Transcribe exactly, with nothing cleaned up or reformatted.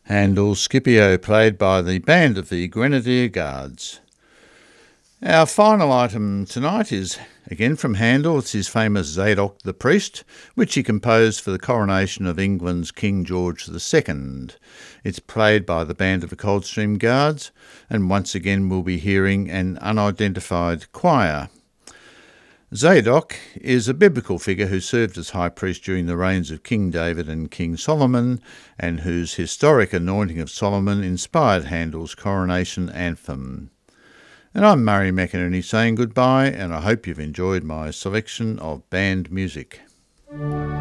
Handel's Scipio, played by the Band of the Grenadier Guards. Our final item tonight is again from Handel. It's his famous Zadok the Priest, which he composed for the coronation of England's King George the Second. It's played by the Band of the Coldstream Guards, and once again we'll be hearing an unidentified choir. Zadok is a biblical figure who served as high priest during the reigns of King David and King Solomon, and whose historic anointing of Solomon inspired Handel's coronation anthem. And I'm Murray McInerney saying goodbye, and I hope you've enjoyed my selection of band music.